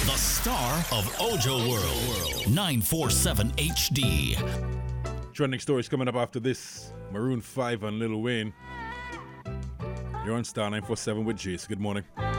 The star of Ojo World. 947 HD. Trending stories coming up after this. Maroon 5 and Lil Wayne. You're on Star 947 with Jace. Good morning.